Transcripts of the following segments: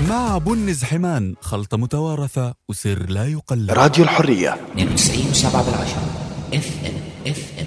مع بن زحمان، خلطة متوارثة وسر لا يقلد. راديو الحرية 92.7 FM.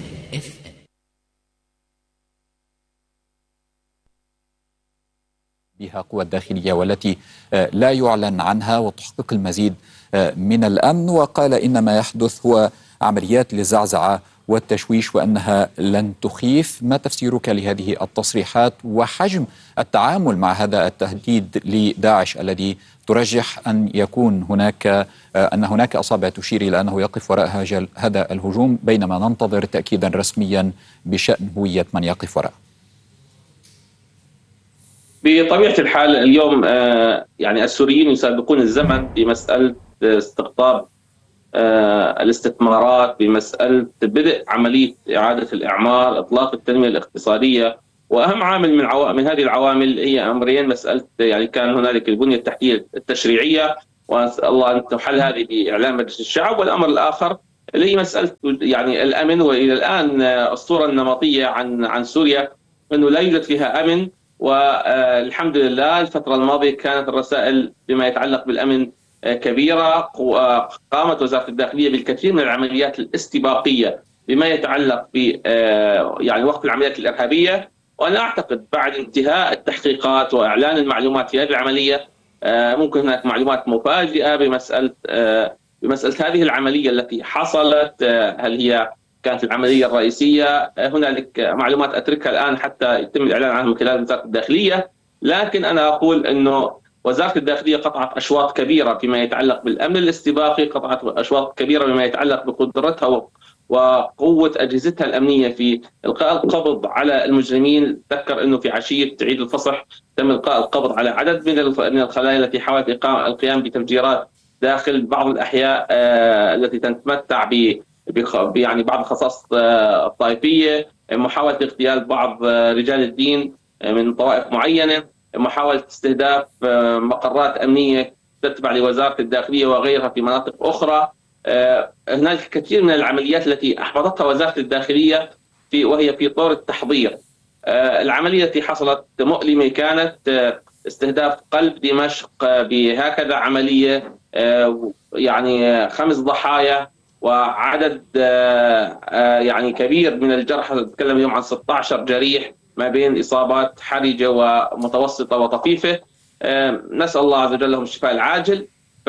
بها قوى الداخلية والتي لا يعلن عنها وتحقق المزيد من الأمن، وقال إن ما يحدث هو عمليات للزعزعة والتشويش وأنها لن تخيف. ما تفسيرك لهذه التصريحات وحجم التعامل مع هذا التهديد لداعش الذي ترجح أن يكون هناك أصابع تشير إلى أنه يقف وراء هذا الهجوم، بينما ننتظر تأكيدا رسميا بشأن هوية من يقف وراءه؟ بطبيعة الحال اليوم يعني السوريين يسابقون الزمن بمسألة استقطاب الاستثمارات، بمسألة بدء عملية إعادة الإعمار، إطلاق التنمية الاقتصادية. وأهم عامل من هذه العوامل هي أمرين: مسألة يعني كان هنالك البنية التحتية التشريعية، وأسأل الله أن تحل هذه بإعلان مجلس الشعب، والأمر الآخر اللي هي مسألة يعني الأمن. وإلى الآن الصورة النمطية عن سوريا أنه لا يوجد فيها أمن، والحمد لله الفترة الماضية كانت الرسائل بما يتعلق بالأمن كبيرة. قامت وزارة الداخلية بالكثير من العمليات الاستباقية بما يتعلق ب يعني وقف العمليات الإرهابية، وأنا أعتقد بعد انتهاء التحقيقات وإعلان المعلومات في هذه العملية ممكن هناك معلومات مفاجئة بمسألة هذه العملية التي حصلت. هل هي كانت العملية الرئيسية؟ هنالك معلومات أتركها الآن حتى يتم الإعلان عنها من خلال وزارة الداخلية، لكن أنا أقول أنه وزارة الداخلية قطعت أشواط كبيرة فيما يتعلق بالأمن الاستباقي، قطعت أشواط كبيرة بما يتعلق بقدرتها وقوة أجهزتها الأمنية في إلقاء القبض على المجرمين. تذكر أنه في عشية عيد الفصح تم إلقاء القبض على عدد من الخلايا التي حاولت القيام بتفجيرات داخل بعض الأحياء التي تتمتع يعني بعض الخصائص الطائفية، محاولة اغتيال بعض رجال الدين من طوائف معينة، محاولة استهداف مقرات أمنية تتبع لوزارة الداخلية وغيرها في مناطق أخرى. هناك كثير من العمليات التي أحبطتها وزارة الداخلية وهي في طور التحضير. العملية التي حصلت مؤلمة، كانت استهداف قلب دمشق بهكذا عملية، يعني 5 ضحايا وعدد يعني كبير من الجرحى. نتكلم اليوم عن 16 جريح ما بين إصابات حرجة ومتوسطة وطفيفة. نسأل الله عز وجل لهم الشفاء العاجل.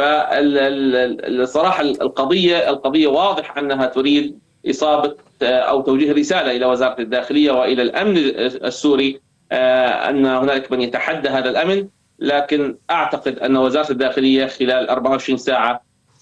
فالصراحة القضية واضح أنها تريد إصابة أو توجيه رسالة إلى وزارة الداخلية وإلى الأمن السوري أن هنالك من يتحدى هذا الأمن. لكن أعتقد أن وزارة الداخلية خلال 24 ساعة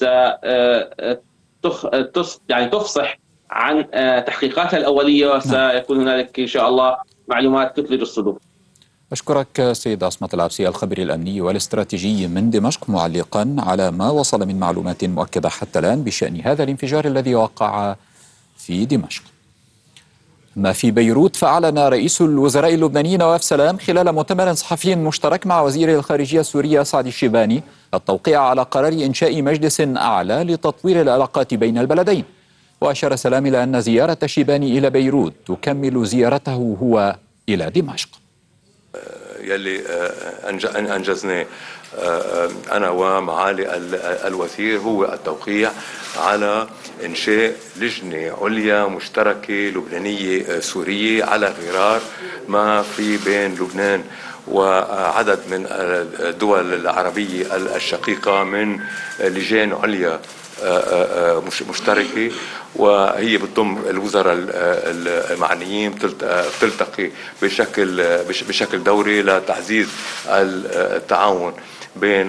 يعني تفصح عن تحقيقاتها الأولية، وسيكون هنالك إن شاء الله معلومات تثلج الصدور. أشكرك سيد عصمت العبسي، الخبير الأمني والاستراتيجي من دمشق، معلقا على ما وصل من معلومات مؤكدة حتى الآن بشأن هذا الانفجار الذي وقع في دمشق. ما في بيروت، فأعلن رئيس الوزراء اللبناني نواف سلام خلال مؤتمر صحفي مشترك مع وزير الخارجية السورية سعد الشيباني التوقيع على قرار إنشاء مجلس أعلى لتطوير العلاقات بين البلدين. وأشار سلام إلى أن زيارة الشيباني إلى بيروت تكمل زيارته هو إلى دمشق. يلي أنجزناه أنا ومعالي الوزير هو التوقيع على إنشاء لجنة عليا مشتركة لبنانية سورية على غرار ما في بين لبنان وعدد من الدول العربية الشقيقة من لجان عليا مشتركة، وهي بتضم الوزراء المعنيين، بتلتقي بشكل دوري لتعزيز التعاون بين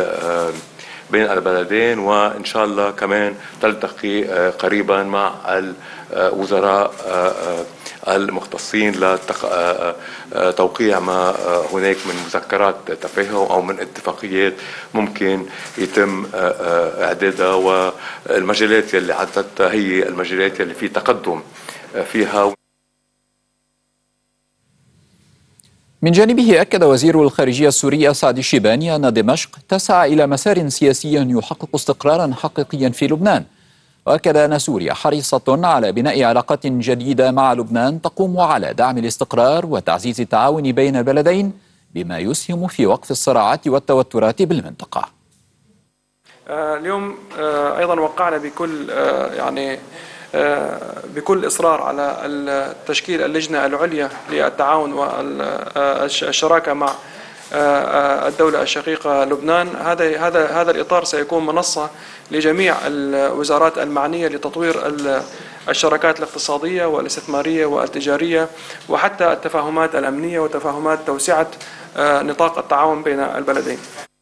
البلدين، وإن شاء الله كمان تلتقي قريبا مع الوزراء المختصين لتوقيع ما هناك من مذكرات تفاهم أو من اتفاقيات ممكن يتم إعدادها، والمجالات يلي عدتها هي المجالات يلي في تقدم فيها. من جانبه أكد وزير الخارجية السوري سعد الشيباني أن دمشق تسعى إلى مسار سياسي يحقق استقرارا حقيقيا في لبنان، وأكد أن سوريا حريصة على بناء علاقات جديدة مع لبنان تقوم على دعم الاستقرار وتعزيز التعاون بين البلدين بما يسهم في وقف الصراعات والتوترات بالمنطقة. اليوم أيضا وقعنا بكل إصرار على تشكيل اللجنة العليا للتعاون والشراكة مع الدولة الشقيقة لبنان. هذا الإطار سيكون منصة لجميع الوزارات المعنية لتطوير الشراكات الاقتصادية والاستثمارية والتجارية، وحتى التفاهمات الأمنية وتفاهمات توسعة نطاق التعاون بين البلدين.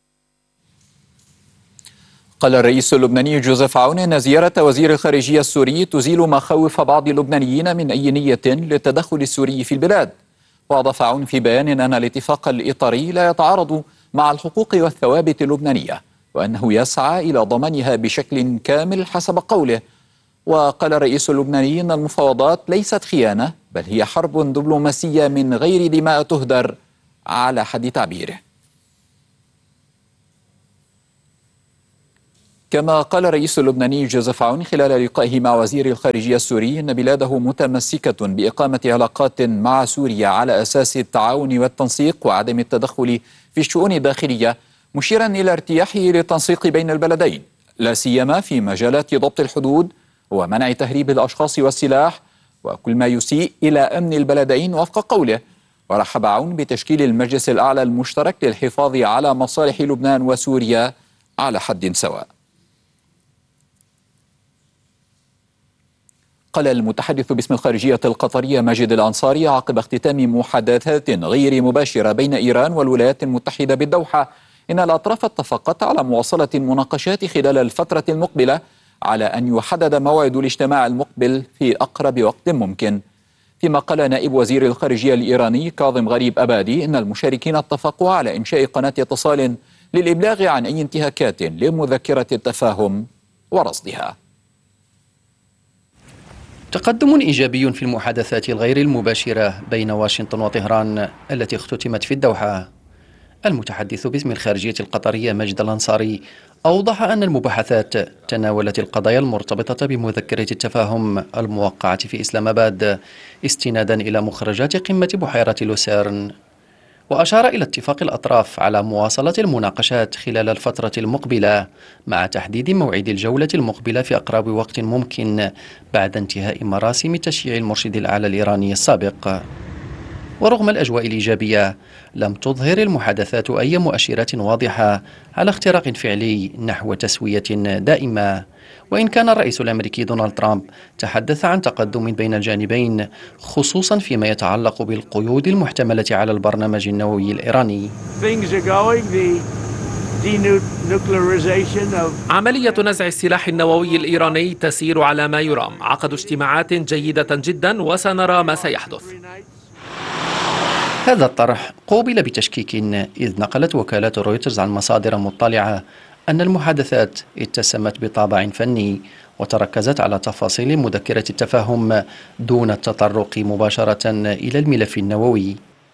قال الرئيس اللبناني جوزيف عون أن زيارة وزير الخارجية السوري تزيل مخاوف بعض اللبنانيين من أي نية للتدخل السوري في البلاد. وأضاف عون في بيان أن الاتفاق الإطاري لا يتعارض مع الحقوق والثوابت اللبنانية، وأنه يسعى إلى ضمانها بشكل كامل حسب قوله. وقال الرئيس اللبناني أن المفاوضات ليست خيانة، بل هي حرب دبلوماسية من غير دماء تهدر على حد تعبيره. كما قال الرئيس اللبناني جوزيف عون خلال لقائه مع وزير الخارجية السوري أن بلاده متمسكة بإقامة علاقات مع سوريا على أساس التعاون والتنسيق وعدم التدخل في الشؤون الداخلية، مشيرا إلى ارتياحه للتنسيق بين البلدين، لا سيما في مجالات ضبط الحدود ومنع تهريب الأشخاص والسلاح وكل ما يسيء إلى أمن البلدين وفق قوله. ورحب عون بتشكيل المجلس الأعلى المشترك للحفاظ على مصالح لبنان وسوريا على حد سواء. قال المتحدث باسم الخارجية القطرية ماجد الأنصاري عقب اختتام محادثات غير مباشرة بين إيران والولايات المتحدة بالدوحة إن الأطراف اتفقت على مواصلة المناقشات خلال الفترة المقبلة على أن يحدد موعد الاجتماع المقبل في أقرب وقت ممكن. فيما قال نائب وزير الخارجية الإيراني كاظم غريب أبادي إن المشاركين اتفقوا على إنشاء قناة اتصال للإبلاغ عن أي انتهاكات لمذكرة التفاهم ورصدها. تقدم إيجابي في المحادثات الغير المباشرة بين واشنطن وطهران التي اختتمت في الدوحة. المتحدث باسم الخارجية القطرية ماجد الأنصاري أوضح أن المباحثات تناولت القضايا المرتبطة بمذكرة التفاهم الموقعة في إسلام آباد استنادا إلى مخرجات قمة بحيرة لوسيرن، وأشار إلى اتفاق الأطراف على مواصلة المناقشات خلال الفترة المقبلة مع تحديد موعد الجولة المقبلة في أقرب وقت ممكن بعد انتهاء مراسم تشييع المرشد الأعلى الإيراني السابق. ورغم الأجواء الإيجابية لم تظهر المحادثات أي مؤشرات واضحة على اختراق فعلي نحو تسوية دائمة، وإن كان الرئيس الأمريكي دونالد ترامب تحدث عن تقدم بين الجانبين خصوصا فيما يتعلق بالقيود المحتملة على البرنامج النووي الإيراني. عملية نزع السلاح النووي الإيراني تسير على ما يرام. عقدوا اجتماعات جيدة جدا وسنرى ما سيحدث. هذا الطرح قوبل بتشكيك إذ نقلت وكالة رويترز عن مصادر مطلعة أن المحادثات اتسمت بطابع فني وتركزت على تفاصيل مذكرة التفاهم دون التطرق مباشرة إلى الملف النووي.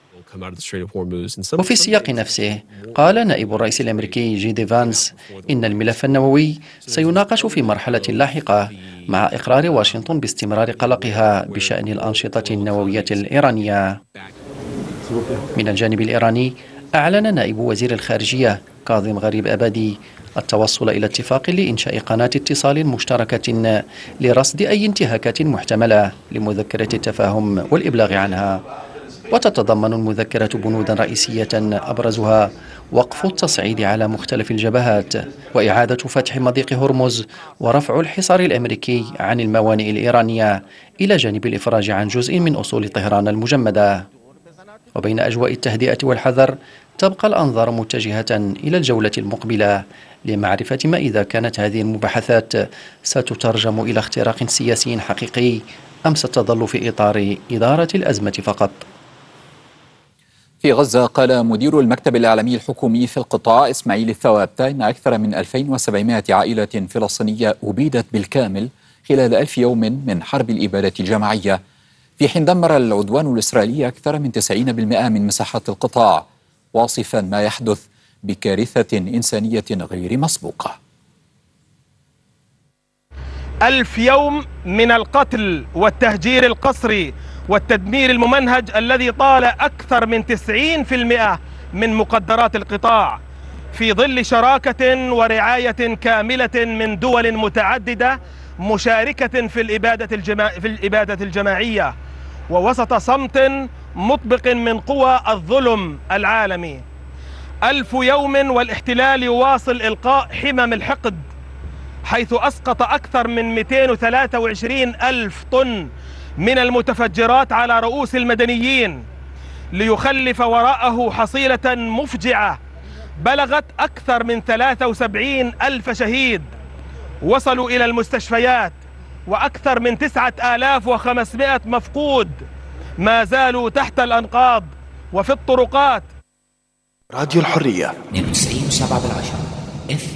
وفي السياق نفسه قال نائب الرئيس الأمريكي جي دي فانس إن الملف النووي سيناقش في مرحلة لاحقة مع إقرار واشنطن باستمرار قلقها بشأن الأنشطة النووية الإيرانية. من الجانب الإيراني أعلن نائب وزير الخارجية كاظم غريب أبادي التوصل إلى اتفاق لإنشاء قناة اتصال مشتركة لرصد أي انتهاكات محتملة لمذكرة التفاهم والإبلاغ عنها. وتتضمن المذكرة بنودا رئيسية أبرزها وقف التصعيد على مختلف الجبهات وإعادة فتح مضيق هرمز ورفع الحصار الأمريكي عن الموانئ الإيرانية إلى جانب الإفراج عن جزء من أصول طهران المجمدة. وبين أجواء التهدئة والحذر تبقى الأنظار متجهة إلى الجولة المقبلة لمعرفة ما إذا كانت هذه المباحثات ستترجم إلى اختراق سياسي حقيقي أم ستظل في إطار إدارة الأزمة فقط. في غزة قال مدير المكتب الإعلامي الحكومي في القطاع إسماعيل الثوابتة إن أكثر من 2700 عائلة فلسطينية أبيدت بالكامل خلال 1000 يوم من حرب الإبادة الجماعية، في حين دمر العدوان الإسرائيلي أكثر من 90% من مساحات القطاع، واصفا ما يحدث بكارثة إنسانية غير مسبوقة. 1000 يوم من القتل والتهجير القسري والتدمير الممنهج الذي طال أكثر من 90% من مقدرات القطاع في ظل شراكة ورعاية كاملة من دول متعددة مشاركة في الإبادة الجماعية، ووسط صمت مطبق من قوى الظلم العالمي. 1000 يوم والاحتلال يواصل إلقاء حمم الحقد، حيث أسقط أكثر من 223 ألف طن من المتفجرات على رؤوس المدنيين، ليخلف وراءه حصيلة مفجعة بلغت أكثر من 73 ألف شهيد وصلوا إلى المستشفيات، وأكثر من 9500 مفقود ما زالوا تحت الأنقاض وفي الطرقات. راديو الحرية 92.7